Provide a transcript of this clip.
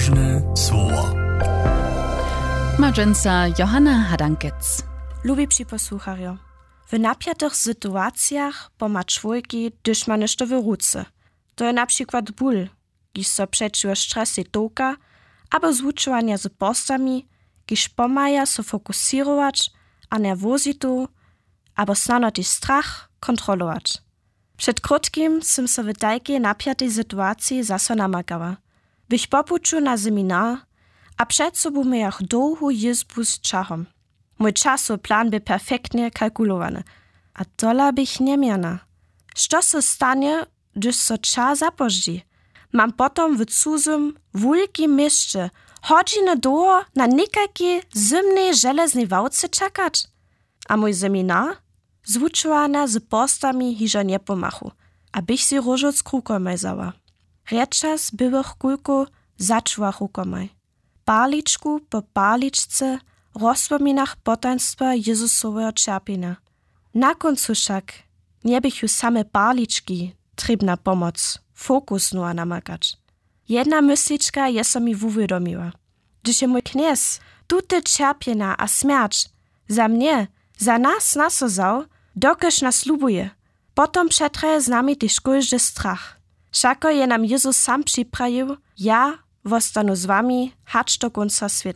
Odważne słowo. Madżęca Johanna Hadankec. Lubi posłuchario. W napiętych sytuacjach pomagać człowiekowi, gdyż ma nešto w ruce. To je na przykład ból, gdyż so przeciwko stresie toka, albo zvučovanie z postami, gdyż pomaga so fokusirować, a nerwozitu, albo snanoty strach kontrolować. Przed krótkim jsem so w takiej napiętej sytuacji zaso namagała. Bych popuczu na seminar, a przed sobą miałam dłuhą jezbu z czachom. Mój czasoplan był perfektnie kalkulowany, a dola bych nie miała. Co se stanie, gdyż so czas zapożdzi? Mam potom w cudzym, wielkim mieście hodzinę długo na nikakiej zimnej żeleznej wałce czekać. A mój seminar? Zvučovania z postami hižo nie pomachu, abych si różoc krukomaj zała. Rečas byłych kulku začuwach rukomaj. Parliczku po parliczce rozpominach potaństwa Jezusowego cierpienia. Na końcu však nie bych ju same parliczki trybna pomoc, fokus nua namakać. Jedna mysliczka je so mi uwiadomiła. Gdyż je mój kniez tute cierpienia a śmierć za mnie, za nas nasozał, dokeż nas lubuje. Potom przetraje z nami też każdy strach. Wszako je nam Jezus sam przyprawił, ja wostanu z wami, hacz do końca świata.